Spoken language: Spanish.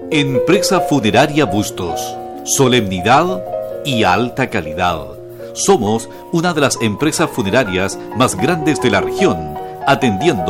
Empresa Funeraria Bustos. Solemnidad y alta calidad. Somos una de las empresas funerarias más grandes de la región, atendiendo